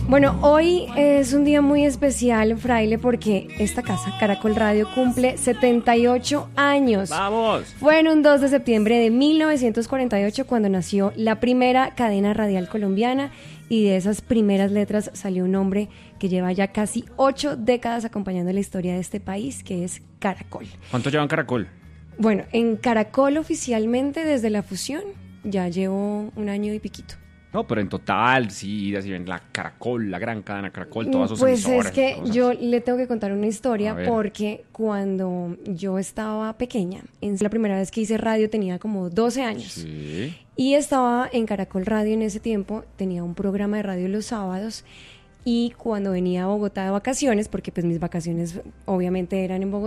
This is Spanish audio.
Bueno, hoy es un día muy especial, Fraile, porque esta casa, Caracol Radio, cumple 78 años. ¡Vamos! Fue en un 2 de septiembre de 1948 cuando nació la primera cadena radial colombiana, y de esas primeras letras salió un nombre que lleva ya casi 8 décadas acompañando la historia de este país, que es Caracol. ¿Cuánto llevan Caracol? Bueno, en Caracol oficialmente desde la fusión ya llevo un año y piquito. No, pero en total, sí, así ven la Caracol, la gran cadena Caracol, todas sus Pues emisoras es que y cosas. yo le tengo que contar una historia, A ver. porque cuando yo estaba pequeña, la primera vez que hice radio tenía como 12 años. Sí. Y estaba en Caracol Radio en ese tiempo, tenía un programa de radio los sábados, y cuando venía a Bogotá de vacaciones, porque pues mis vacaciones obviamente eran en Bogotá,